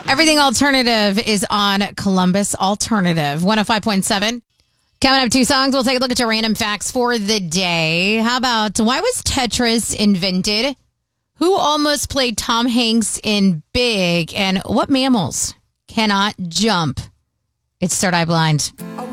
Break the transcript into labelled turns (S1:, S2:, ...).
S1: Everything Alternative is on Columbus Alternative 105.7. Coming up, 2 songs. We'll take a look at your random facts for the day. How about why was Tetris invented? Who almost played Tom Hanks in Big? And what mammals cannot jump? It's Third Eye Blind.